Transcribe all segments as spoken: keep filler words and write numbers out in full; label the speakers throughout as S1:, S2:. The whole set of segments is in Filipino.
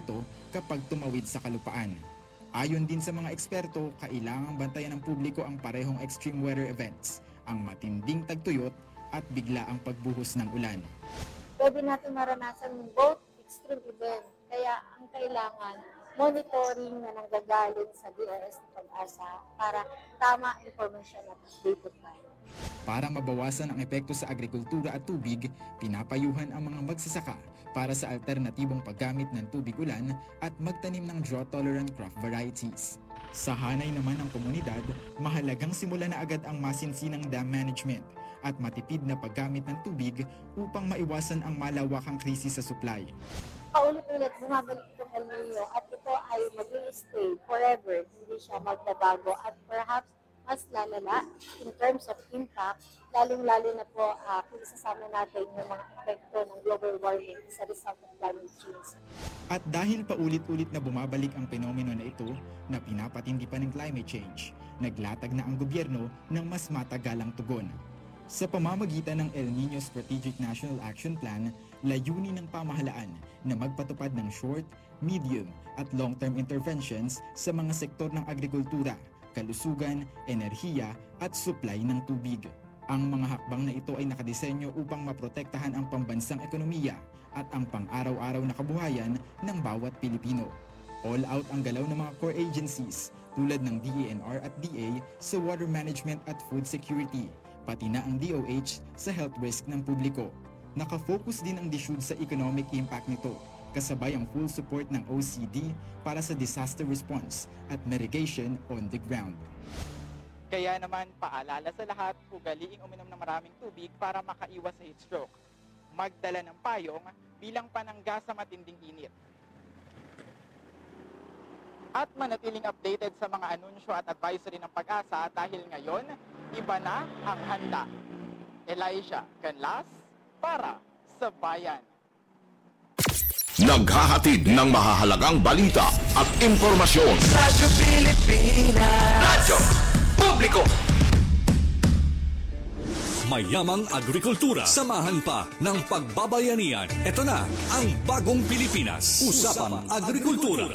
S1: ito kapag tumawid sa kalupaan. Ayon din sa mga eksperto, kailangang bantayan ng publiko ang parehong extreme weather events, ang matinding tagtuyot at biglaang pagbuhos ng ulan.
S2: Pwede natin maranasan ng both extreme event, kaya ang kailangan monitoring na nanggagaling sa D R S ng Pag-asa para tama informasyon at updated tayo.
S1: Para mabawasan ang epekto sa agrikultura at tubig, pinapayuhan ang mga magsasaka para sa alternatibong paggamit ng tubig ulan at magtanim ng drought-tolerant crop varieties. Sa hanay naman ng komunidad, mahalagang simulan na agad ang masinsinang dam management at matipid na paggamit ng tubig upang maiwasan ang malawakang krisis sa supply.
S2: Paulit-ulit bumabalik itong El Nino at ito ay mag-i-stay forever, hindi siya magbabago at perhaps mas lalala in terms of impact, lalong-lalo na po uh, kung isasama natin yung mga epekto ng global warming sa result of climate change.
S1: At dahil paulit-ulit na bumabalik ang penomeno na ito na pinapatindi pa ng climate change, naglatag na ang gobyerno ng mas matagalang tugon. Sa pamamagitan ng El Nino Strategic National Action Plan, layunin ng pamahalaan na magpatupad ng short, medium at long-term interventions sa mga sektor ng agrikultura, kalusugan, enerhiya at supply ng tubig. Ang mga hakbang na ito ay nakadisenyo upang maprotektahan ang pambansang ekonomiya at ang pang-araw-araw na kabuhayan ng bawat Pilipino. All out ang galaw ng mga core agencies tulad ng D E N R at D A sa water management at food security, pati na ang D O H sa health risk ng publiko. Nakafocus din ang D S U D sa economic impact nito, kasabay ang full support ng O C D para sa disaster response at mitigation on the ground.
S3: Kaya naman, paalala sa lahat, ugaliing uminom ng maraming tubig para makaiwas sa heat stroke. Magdala ng payong bilang panangga sa matinding init. At manatiling updated sa mga anunsyo at advisory ng Pag-asa dahil ngayon, iba na ang handa. Elijah Canlas para sa Bayan.
S4: Naghahatid ng mahahalagang balita at impormasyon.
S5: Radyo Pilipinas.
S4: Radyo Publiko.
S6: Mayamang agrikultura. Samahan pa ng pagbabayanihan. Ito na ang Bagong Pilipinas. Usapang Agrikultura.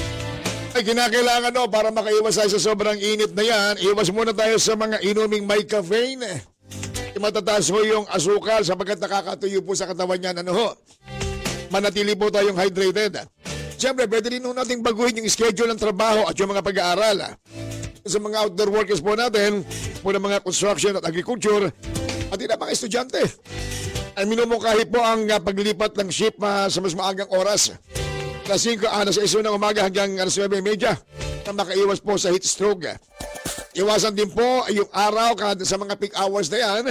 S7: Ay kinakailangan no, para makaiwas tayo sa sobrang init na yan, iwas muna tayo sa mga inuming may caffeine. Matataas ho yung asukal sapagkat nakakatuyo po sa katawan niyan. Ano ho? Manatili po tayong hydrated. Siyempre, pwede rin natin baguhin yung schedule ng trabaho at yung mga pag-aaral. Sa mga outdoor workers po natin, po ng mga construction at agriculture, at hindi na mga estudyante. Ay minumungkahi po ang uh, paglipat ng ship uh, sa mas maagang oras. Alas singko, alas seis ng umaga hanggang alas nuwebe trenta na makaiwas po sa heat stroke. Iwasan din po yung araw kada sa mga peak hours na yan.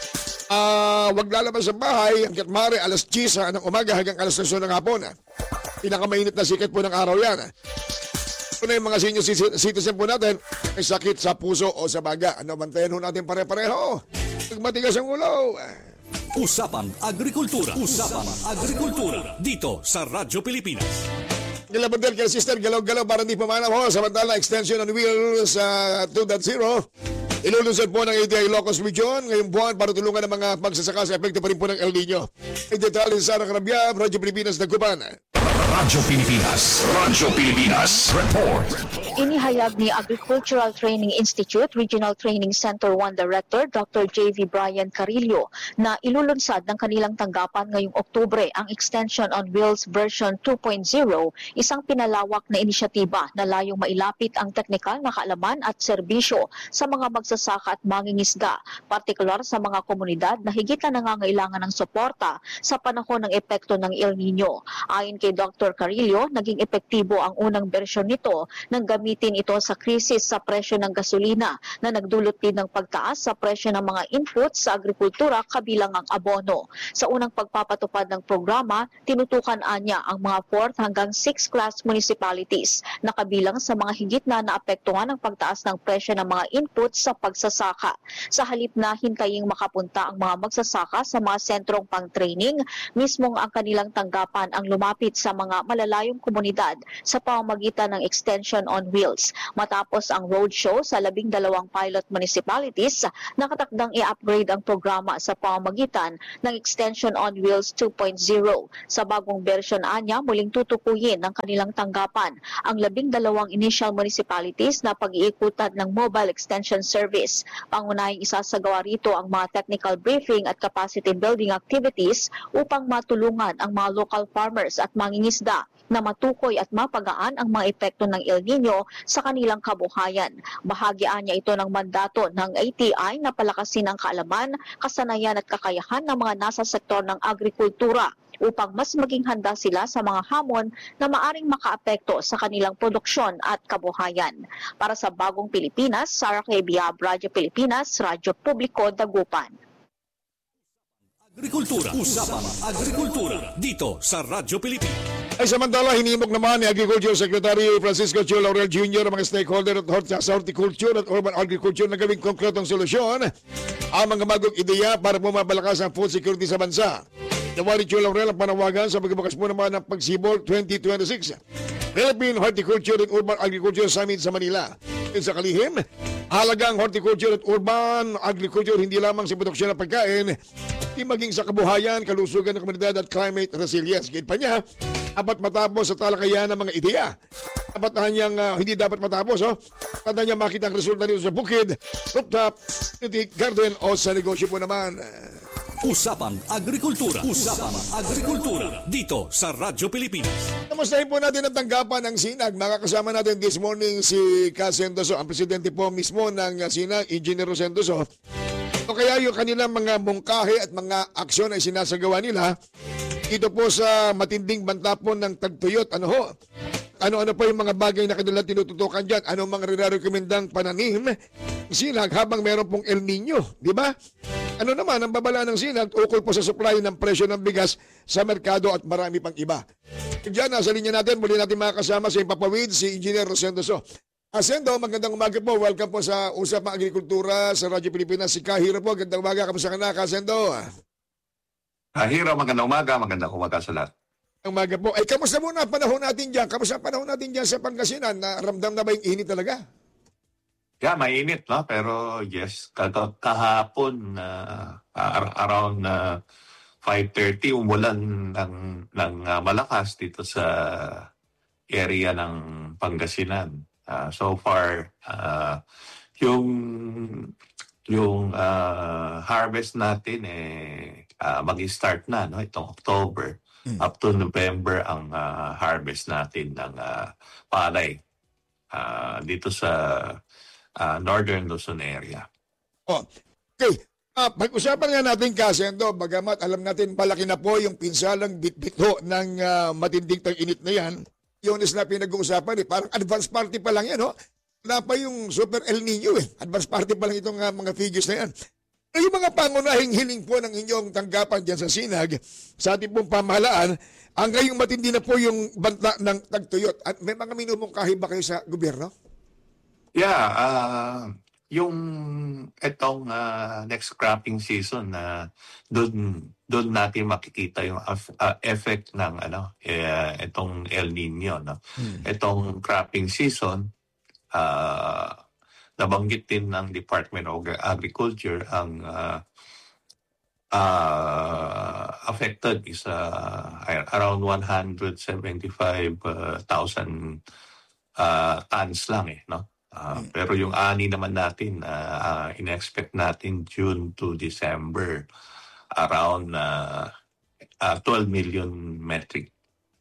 S7: Uh, wag lalabas sa bahay hanggat maaari alas diyes ng umaga hanggang alas tres ng hapon. Pinakamainit na sikat po ng araw yan. Ito na yung mga senior citizen po natin may sakit sa puso o sa baga. Ano, bantayan ho natin pare-pareho. Matigas ang ulo.
S6: Usapang Agrikultura. Usapang Agrikultura. Dito sa Radyo Pilipinas.
S7: Gilabandel kay sister, galaw-galaw para hindi pumanaw ho. Samantala, extension on wheels uh, two point oh. Ilulunsad po ng A D I Ilocos Region ngayong buwan para tulungan ng mga magsasaka sa epekto pa rin po ng El Nino. Ay detalye sa Sara Carabia, Radyo Pilipinas, Dagupan.
S4: Radyo Pilipinas. Radyo Pilipinas. Report.
S8: Inihayag ni Agricultural Training Institute Regional Training Center one Director Doctor J V Brian Carillo na ilulunsad ng kanilang tanggapan ngayong Oktubre ang Extension on Wheels version two point oh, isang pinalawak na inisyatiba na layong mailapit ang teknikal na kaalaman at serbisyo sa mga magsasaka at mangingisda, partikular sa mga komunidad na higit na nangangailangan ng suporta sa panahon ng epekto ng El Nino. Ayon kay Doctor Carillo, naging epektibo ang unang bersyon nito nang gamitin ito sa krisis sa presyo ng gasolina na nagdulot din ng pagtaas sa presyo ng mga inputs sa agrikultura kabilang ang abono. Sa unang pagpapatupad ng programa, tinutukan anya ang mga fourth hanggang sixth class municipalities na kabilang sa mga higit na naapektuhan ng pagtaas ng presyo ng mga inputs sa pagsasaka. Sa halip na hintaying makapunta ang mga magsasaka sa mga sentrong pang-training, mismong ang kanilang tanggapan ang lumapit sa mga mga malalayong komunidad sa pamamagitan ng Extension on Wheels. Matapos ang roadshow sa labing dalawang pilot municipalities, nakatakdang i-upgrade ang programa sa pamamagitan ng Extension on Wheels two point oh. Sa bagong bersyon anya, muling tutukuyin ng kanilang tanggapan ang labing dalawang initial municipalities na pag-iikutan ng mobile extension service. Pangunahing isasagawa rito ang mga technical briefing at capacity building activities upang matulungan ang mga local farmers at mangingisda na matukoy at mapagaan ang mga epekto ng El Nino sa kanilang kabuhayan. Bahagyaan niya ito ng mandato ng A T I na palakasin ang kaalaman, kasanayan at kakayahan ng mga nasa sektor ng agrikultura upang mas maging handa sila sa mga hamon na maaring makaapekto sa kanilang produksyon at kabuhayan. Para sa Bagong Pilipinas, Sarah Kebiab, Radyo Pilipinas, Radyo Publiko, Dagupan.
S6: Agrikultura, Usapang Agrikultura, dito sa Radyo Pilipinas.
S7: Ay samantala, hinimok naman ni Agriculture Secretary Francisco Chua Laurel Junior ang mga stakeholder at hort- sa horticulture at urban agriculture na gawing konkretong solusyon ang mga bagong ideya para pumapalakas ang food security sa bansa. Nawari Chua Laurel ang panawagan sa pagbubukas mo naman ng Pagsibol twenty twenty-six Philippine Horticulture and Urban Agriculture Summit sa Manila. Sa kalihim, halagang horticulture at urban agriculture hindi lamang sa produksyon ng pagkain, hindi maging sa kabuhayan, kalusugan ng komunidad at climate resilience. Gayun pa niya, dapat matapos sa talakayan ng mga ideya. Dapat na niyang uh, hindi dapat matapos. Oh. Tanda niya makita ang resulta nito sa bukid, rooftop, city garden o sa negosyo po naman.
S6: Usapang Agrikultura, Usapang Agrikultura, dito sa Radyo Pilipinas.
S7: Namustahin po natin ang tanggapan ng Sinag. Makakasama natin this morning si Ka Sendoso, ang presidente po mismo ng Sinag, Engineer Sendoso. O kaya yung kanilang mga mungkahi at mga aksyon ay sinasagawa nila dito po sa matinding banta po ng tagtuyot. Ano ho? Ano-ano pa yung mga bagay na kanilang tinututukan dyan? Anong mga re-recommendang pananim? Sinag habang meron pong El Nino, di ba? Ano naman ang babala ng Sinag ukol po sa supply ng presyo ng bigas sa merkado at marami pang iba. Diyan, nasa linya natin, muli natin makakasama sa Impapawid, si Engineer Sendoso. Asendo, magandang umaga po. Welcome po sa Usapang Agrikultura sa Radyo Pilipinas. Si Kahiro po, magandang umaga. Kamusta ka na, Kasendo?
S9: Kahiro, magandang umaga. Magandang umaga sa lahat.
S7: Umaga po. Ay, kamusta muna ang panahon natin dyan? Kamusta ang panahon natin dyan sa Pangasinan? Na ramdam na ba yung init talaga?
S9: Yeah, mainit, no? Pero yes, kah- kahapon uh, ar- around uh, five thirty umulan ng ng uh, malakas dito sa area ng Pangasinan. Uh, so far uh, yung yung uh, harvest natin eh uh, magi-start na, no, itong October. Hmm. Up to November ang uh, harvest natin ng uh, palay uh, dito sa Uh, Northern Luzon area.
S7: Oh, okay. Uh, pag-usapan nga natin, Kasendo, bagamat alam natin malaki na po yung pinsalang bit-bito ng uh, matinding tag-init na yan. Yun is na pinag-uusapan eh. Parang advance party pa lang yan, no? Wala pa yung Super El Nino eh. Advance party pa lang itong uh, mga figures na yan. Yung mga pangunahing hiling po ng inyong tanggapan dyan sa Sinag, sa ating pong pamahalaan, ang ngayong matindi na po yung banta ng tagtuyot. At may mga minumungkahi ba kayo sa gobyerno?
S9: Yeah, uh, yung itong uh, next cropping season na uh, doon doon natin makikita yung uh, effect ng ano uh, itong El Nino, no. Hmm. Itong cropping season uh, nabanggit din ng Department of Agriculture ang uh, uh, affected is uh, around one hundred seventy-five thousand uh, tons lang eh, no. Uh, pero yung ani naman natin, uh, uh, in-expect natin June to December, around uh, uh, twelve million metric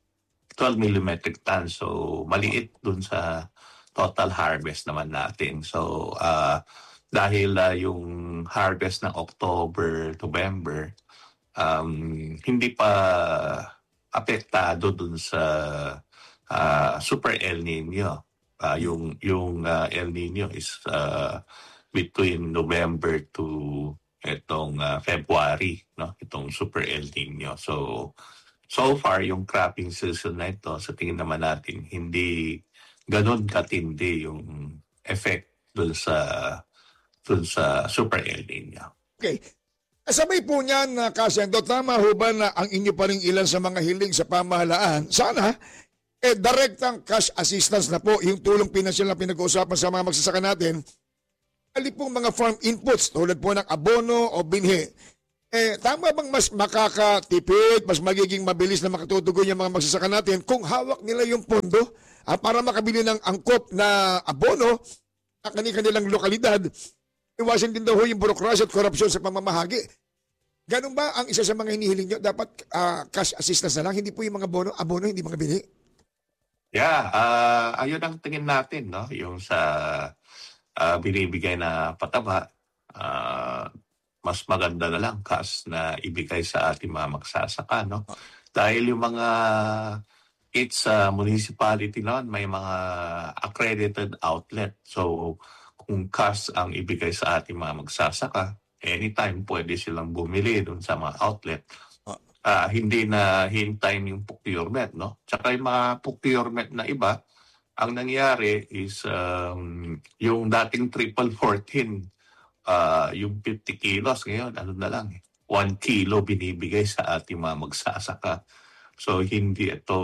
S9: tons. So, maliit dun sa total harvest naman natin. So, uh, dahil uh, yung harvest ng October, November, um, hindi pa apektado dun sa uh, Super El Nino. Uh, yung yung uh, El Nino is uh, between November to itong uh, February, no, itong Super El Nino. So so far yung cropping season na ito, sa tingin naman natin hindi ganoon katindi yung effect dun sa dun sa Super El Nino.
S7: Okay. Kasabay po niyan na Kasendo, tama ho ba na ang inyo pa rin ilan sa mga hiling sa pamahalaan, sana, eh, direktang cash assistance na po, yung tulong pinansyal na pinag-uusapan sa mga magsasaka natin, ali pong mga farm inputs, tulad po ng abono o binhi, eh, tama bang mas makakatipid, mas magiging mabilis na makatutugon yung mga magsasaka natin kung hawak nila yung pondo ah, para makabili ng angkop na abono sa kanilang lokalidad? Iwasan din daw ho yung burokrasya at korupsyon sa pamamahagi. Ganun ba ang isa sa mga hinihiling nyo? Dapat uh, cash assistance na lang, hindi po yung mga bono, abono, hindi mga bili?
S9: Yeah, uh, ayun ang tingin natin, no? Yung sa uh, binibigay na pataba, uh, mas maganda na lang cash na ibigay sa ating mga magsasaka, no? Dahil yung mga it's uh, municipality noon, may mga accredited outlet. So, kung cash ang ibigay sa ating mga magsasaka, anytime pwede silang bumili doon sa mga outlet. Uh, hindi na hintayin yung procurement, no? Tsaka yung mga procurement na iba, ang nangyari is um, yung dating triple fourteen, uh, yung fifty kilos ngayon, ano na lang, one kilo binibigay sa ating mga magsasaka. So hindi ito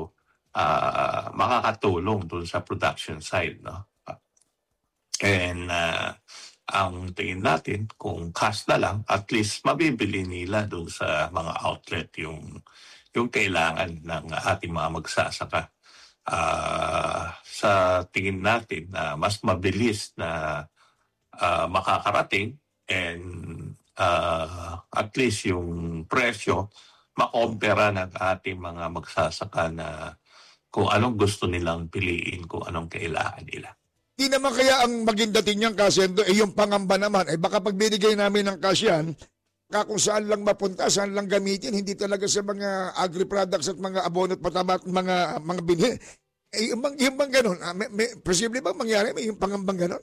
S9: uh, makakatulong doon sa production side, no? And uh, ang tingin natin, kung cash na lang, at least mabibili nila doon sa mga outlet yung, yung kailangan ng ating mga magsasaka. Uh, sa tingin natin na uh, mas mabilis na uh, makakarating and uh, at least yung presyo makompera ng ating mga magsasaka na kung anong gusto nilang piliin, kung anong kailangan nila.
S7: Di naman kaya ang maging dating niyang Kasendo, eh yung pangamba naman, eh baka pag binigay namin ng cash yan, kung saan lang mapunta, saan lang gamitin, hindi talaga sa mga agri-products at mga abono at patama at mga, mga binhi. Eh yung, yung bang ganun, ah, may, may, posible bang mangyari, may yung pangambang ganun?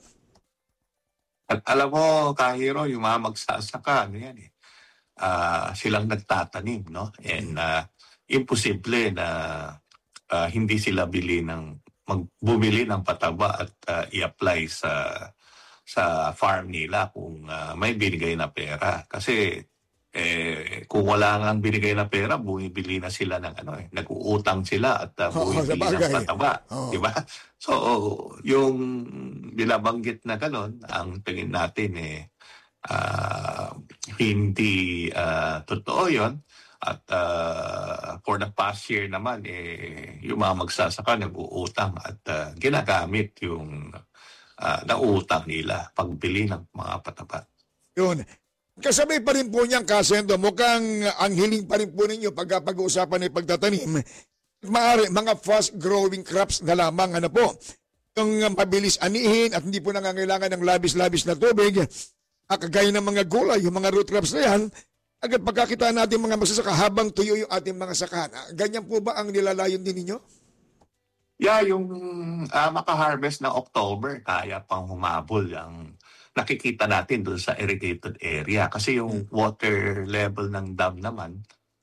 S9: At alam mo, Kahiro, yung mga magsasaka, ano yan eh, uh, silang nagtatanim, no? And uh, imposible na uh, hindi sila bili ng magbumili ng pataba at uh, i-apply sa sa farm nila kung uh, may binigay na pera. Kasi eh, kung wala nang binigay na pera, bumibili na sila ng ano eh, nag-uutang sila at uh, bumibili oh, ng pataba. Oh. Diba? So, yung binabanggit na gano'n, ang tingin natin eh, uh, hindi uh, totoo yun. At uh, for the past year naman, eh, yung mga magsasaka nag-uutang at uh, ginagamit yung uh, nautang nila pagbili ng mga pataba.
S7: Yun. Kasabay pa rin po niyang Kasendo, mukhang ang hiling pa rin po ninyo pag pag-uusapan ng pagtatanim, maaari, mga fast-growing crops na lamang, ano po, yung mabilis anihin at hindi po nangangailangan ng labis-labis na tubig, kagaya ng mga gulay, yung mga root crops na yan, agad pagkakita natin mga magsasaka habang tuyo yung ating mga sakana. Ganyan po ba ang nilalayon din ninyo?
S9: Yeah, yung uh, maka-harvest ng October, kaya pang humabol ang nakikita natin doon sa irrigated area. Kasi yung water level ng dam naman,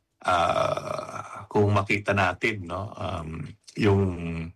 S9: uh, kung makita natin, no, um, yung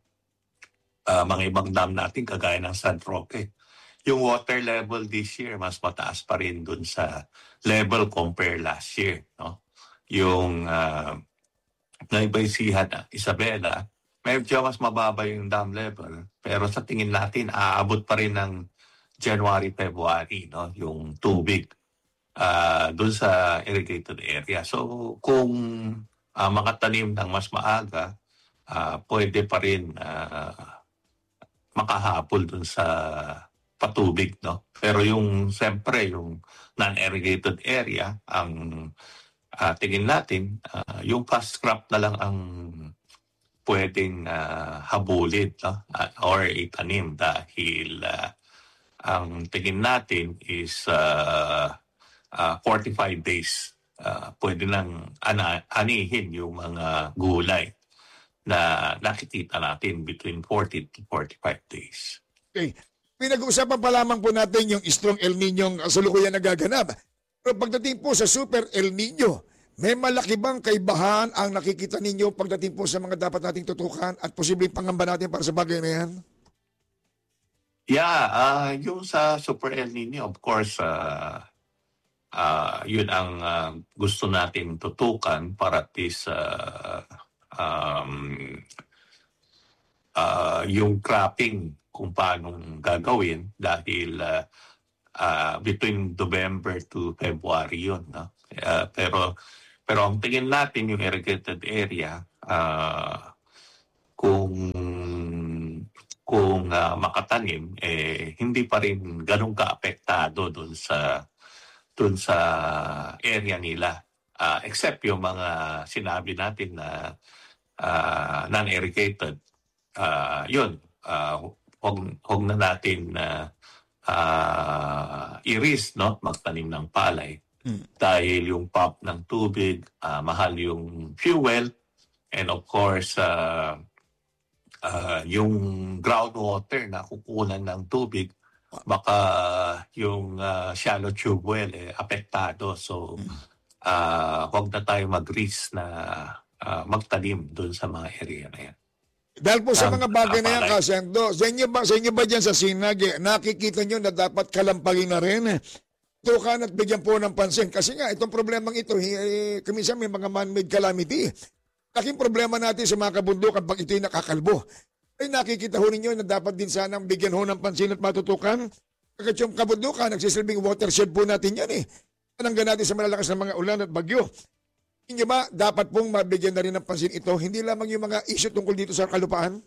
S9: uh, mga ibang dam natin, kagaya ng San Roque, yung water level this year mas mataas pa rin dun sa level compare last year, no? Yung uh, Naibaysihan at Isabela, medyo mas mababa yung dam level, pero sa tingin natin aabot pa rin ng January, February, no? Yung tubig uh, dun sa irrigated area. So kung uh, makatanim ng mas maaga, uh, pwede pa rin uh, makahabol dun sa patubig, no? Pero yung siyempre yung non-irrigated area, ang uh, tingin natin, uh, yung fast crop na lang ang pwedeng uh, habulin, no? Uh, or itanim dahil uh, ang tingin natin is uh, uh, forty-five days. Uh, pwede nang ana- anihin yung mga gulay na nakikita natin between forty to forty-five days.
S7: Okay. Pinag-uusapan pa lamang po natin yung strong El Niño ang kasalukuyan nagaganap. Pero pagdating po sa super El Niño, may malaki bang kaibahan ang nakikita ninyo pagdating po sa mga dapat nating tutukan at posibleng pangamba natin para sa bagay na yan?
S9: Yeah, uh, yung sa super El Niño, of course, uh, ah, yun ang ah, gusto natin tutukan para at least ah, um, ah, yung cropping kung paano gagawin dahil ah, ah, between November to February yun. No? Ah, pero pero ang tingin natin yung irrigated area, ah, kung kung ah, makatanim, eh, hindi pa rin ganun ka-apektado dun sa dun sa area nila. Ah, except yung mga sinabi natin na ah, non-irrigated. Ah, yun, ah, huwag, huwag na natin na ah, i-risk, no? Magtanim ng palay. Dahil yung pump ng tubig, ah, mahal yung fuel, and of course, uh, uh, yung groundwater na kukunan ng tubig, baka yung uh, shallow tube well, eh, apektado. So, uh, huwag na tayo mag-risk na uh, magtanim doon sa mga area na yan.
S7: Dahil po sa
S9: Um,
S7: mga bagay na yan,
S9: palay.
S7: Kasendo, sa inyo ba, sa inyo ba dyan sa Sinag, eh, nakikita nyo na dapat kalampagin na rin? Eh. Tukan at bigyan po ng pansin. Kasi nga, itong problemang ito, eh, kuminsan may mga man-made calamity. Laking problema natin sa mga kabundukan pag ito'y nakakalbo. Ay nakikita ho ninyo na dapat din sanang bigyan ho ng pansin at matutukan. Kasi yung kabundukan, nagsisilbing watershed po natin yan eh. Tananggan natin sa malalakas na mga ulan at bagyo. Hindi ba dapat pong mabigyan na rin ng pansin ito? Hindi lamang yung mga issue tungkol dito sa kalupaan?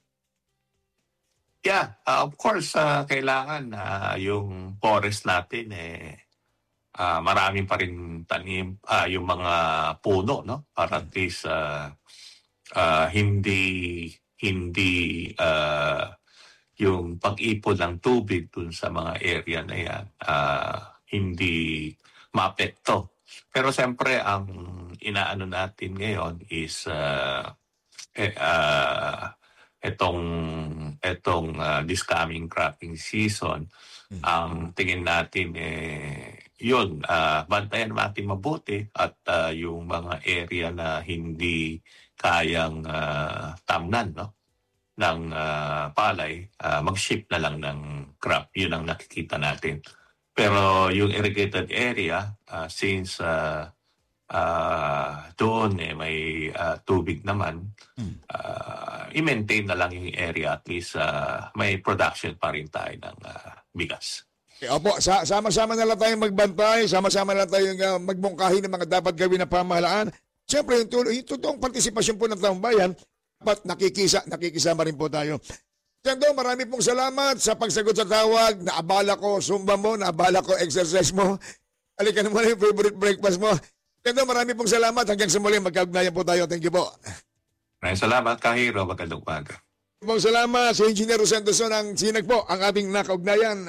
S9: Yeah, uh, of course, uh, kailangan na uh, yung forest natin, eh, uh, maraming pa rin tanim, uh, yung mga puno, no? Para at least uh, uh, hindi, hindi uh, yung pag-ipon ng tubig dun sa mga area na yan, uh, hindi maapekto. Pero siyempre, ang inaano natin ngayon is uh, eh, uh, etong etong uh, this coming cropping season, hmm. ang tingin natin eh yun, uh, bantayan natin mabuti at uh, yung mga area na hindi kayang uh, tamnan, no, ng uh, palay, uh, mag-shift na lang ng crop. Yun ang nakikita natin. Pero yung irrigated area, uh, since uh, uh, doon eh, may uh, tubig naman, uh, i-maintain na lang yung area, at least uh, may production pa rin tayo ng uh, bigas.
S7: Okay, opo, sa- sama-sama na lang tayong magbantay, sama-sama na lang tayong uh, magmungkahi ng mga dapat gawin na pamahalaan. Siyempre, yung, tulo, yung totoong partisipasyon po ng taong bayan, dapat nakikisa, nakikisama rin po tayo. Sendo, marami pong salamat sa pagsagot sa tawag. Naabala ko zumba mo, naabala ko exercise mo. Halika naman yung favorite breakfast mo. Sendo, marami pong salamat. Hanggang sa muli, magkaugnayan po tayo. Thank you po.
S9: Maraming salamat, Kahiro. Magandang umaga.
S7: Pong salamat sa Engineer Sanderson ng Sinag po, ang ating nakaugnayan.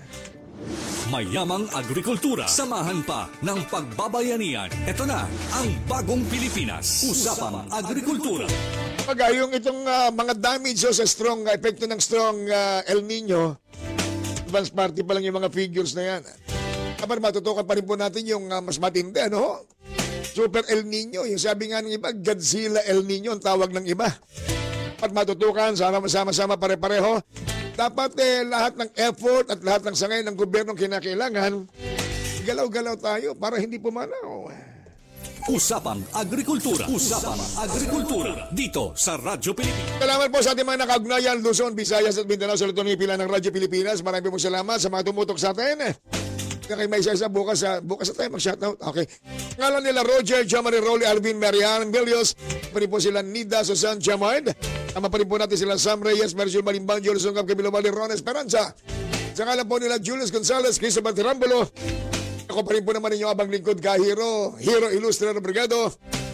S6: Mayamang agrikultura. Samahan pa ng pagbabayanihan. Ito na ang Bagong Pilipinas. Usapang Agrikultura.
S7: Pag yung itong uh, mga damage oh, sa strong, uh, epekto ng strong uh, El Nino, advance party pa lang yung mga figures na yan. Kapag matutukan pa rin po natin yung uh, mas matindi, ano? Super El Nino, yung sabi nga ng iba, Godzilla El Nino, ang tawag ng iba. Kapag matutukan, sama-sama pare-pareho, dapat eh, lahat ng effort at lahat ng sangay ng gobyernong kinakailangan, galaw-galaw tayo para hindi pumanaw.
S6: Usapang Agrikultura. Usapang Agrikultura. Dito sa Radyo Pilipinas.
S7: Salamat po sa ating mga nakaugnayan, Luzon, Visayas at Mindanao sa Lutong Pila ng Radyo Pilipinas. Maraming pong salamat sa mga tumutok sa atin. Na kayo may isa-isa bukas, sa, bukas na tayo mag-shoutout. Okay. Ngalan nila Roger, Jamari, Rolly, Alvin, Marian, Milios. Pa rin po sila Nida, Susan, Jamard. Tama pa rin po natin sila Sam Reyes, Mercial Malimbang, Jules Sungkap, Camilo Vali, Ron Esperanza. Sa ngalan po nila Julius Gonzalez, Cristobal Tirambulo. Ako pa rin po naman inyong abang lingkod, Kahiro, Hero Illustrator Brigado.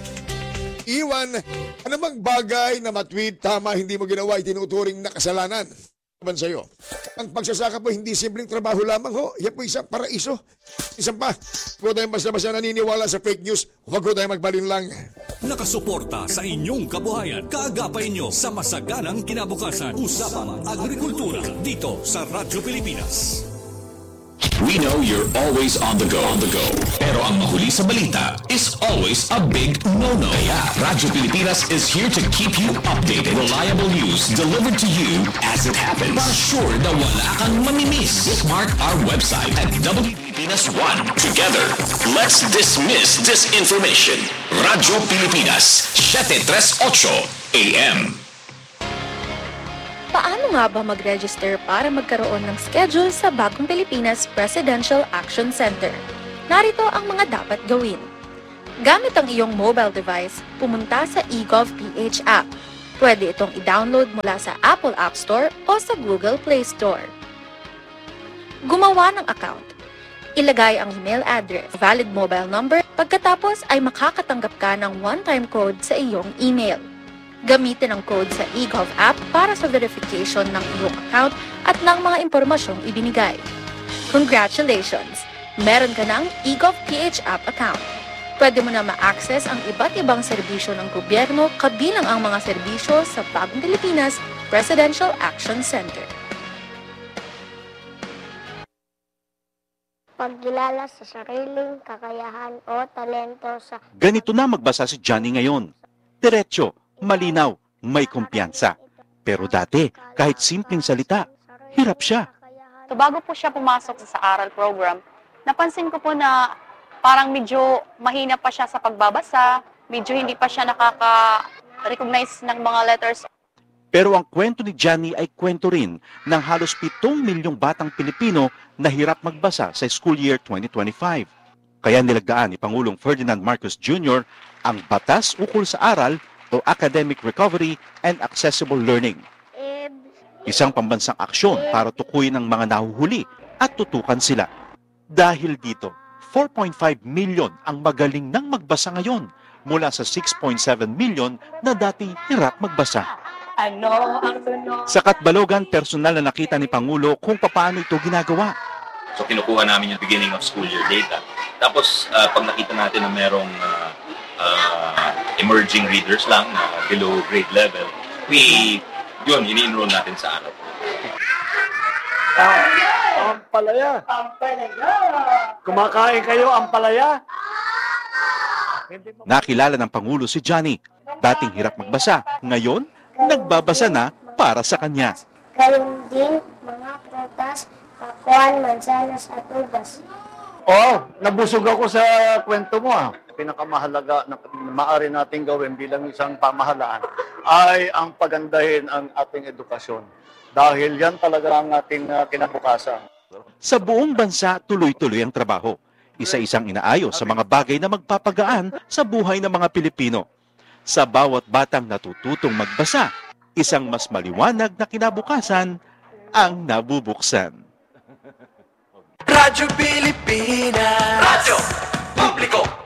S7: Iwan, ano bang bagay na matweet, tama, hindi mo ginawa, itinuturing na kasalanan? Naman sa'yo. Ang pagsasaka po, hindi simpleng trabaho lamang ho. Yan po isang paraiso. Isang pa, huwag tayong basta-basta naniniwala sa fake news. Huwag ko tayong magbalin lang.
S6: Nakasuporta sa inyong kabuhayan. Kaagapay nyo sa masaganang kinabukasan. Usapang Agrikultura. Dito sa Radyo Pilipinas.
S4: We know you're always on the go. On the go. Pero ang mahuli sa balita is always a big no-no. Kaya Radyo Pilipinas is here to keep you updated. Reliable news delivered to you as it happens. Para sure na wala kang mamimiss. Bookmark our website at W Pilipinas one. Together, let's dismiss disinformation. Radyo Pilipinas, seven thirty-eight A M.
S10: Paano nga ba mag-register para magkaroon ng schedule sa Bagong Pilipinas Presidential Action Center? Narito ang mga dapat gawin. Gamit ang iyong mobile device, pumunta sa eGovPH app. Pwede itong i-download mula sa Apple App Store o sa Google Play Store. Gumawa ng account. Ilagay ang email address, valid mobile number, pagkatapos ay makakatanggap ka ng one-time code sa iyong email. Gamitin ang code sa eGov app para sa verification ng iyong account at ng mga impormasyong ibinigay. Congratulations! Meron ka ng eGovPH app account. Pwede mo na ma-access ang iba't ibang serbisyo ng gobyerno kabilang ang mga serbisyo sa Bagong Pilipinas Presidential Action Center.
S11: Pagkilala sa sariling kakayahan o talento sa...
S12: Ganito na magbasa si Johnny ngayon. Diretso, malinaw, may kumpiyansa. Pero dati, kahit simpleng salita, hirap siya.
S13: So bago po siya pumasok sa aral program, napansin ko po na parang medyo mahina pa siya sa pagbabasa, medyo hindi pa siya nakaka-recognize ng mga letters.
S12: Pero ang kwento ni Johnny ay kwento rin ng halos pitong milyong batang Pilipino na hirap magbasa sa school year twenty twenty-five. Kaya nilagdaan ni Pangulong Ferdinand Marcos Junior ang Batas Ukol sa Aral o Academic Recovery and Accessible Learning. Isang pambansang aksyon para tukuyin ang mga nahuhuli at tutukan sila. Dahil dito, four point five million ang magaling nang magbasa ngayon mula sa six point seven million na dati hirap magbasa.
S13: Ano ang tunog?
S12: Sa Katbalogan, personal na nakita ni Pangulo kung paano ito ginagawa.
S14: So kinukuha namin yung beginning of school year data. Tapos uh, pag nakita natin na merong uh, uh, emerging readers lang na uh, below grade level, we, yun, ini-enroll natin sa araw.
S15: Ah, ampalaya. Ampalaya. Kumakain kayo ampalaya?
S12: Nakilala ng Pangulo si Johnny. Dating hirap magbasa. Ngayon, nagbabasa na para sa kanya.
S11: Gayong din mga prutas, kakuan, mansanas at ubas.
S15: Oo, nabusog ako sa kwento mo. Ah. Pinakamahalaga na maaari nating gawin bilang isang pamahalaan ay ang pagandahin ang ating edukasyon. Dahil yan talaga ang ating uh, kinabukasan.
S12: Sa buong bansa, tuloy-tuloy ang trabaho. Isa-isang inaayos sa mga bagay na magpapagaan sa buhay ng mga Pilipino. Sa bawat batang natututong magbasa, isang mas maliwanag na kinabukasan ang nabubuksan.
S5: Radyo Pilipinas. Radyo Publiko.